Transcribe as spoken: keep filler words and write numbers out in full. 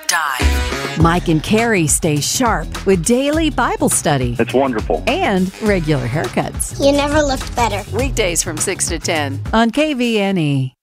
Dive. Mike and Carrie stay sharp with daily Bible study It's wonderful. and regular haircuts. You never looked better. Weekdays from six to ten on K V N E.